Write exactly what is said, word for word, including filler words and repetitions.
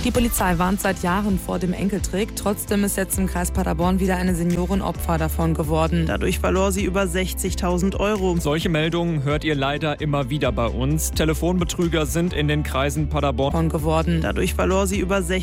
Die Polizei warnt seit Jahren vor dem Enkeltrick. Trotzdem ist jetzt im Kreis Paderborn wieder eine Seniorin Opfer davon geworden. Dadurch verlor sie über sechzigtausend Euro. Solche Meldungen hört ihr leider immer wieder bei uns. Telefonbetrüger sind in den Kreisen Paderborn geworden. Dadurch verlor sie über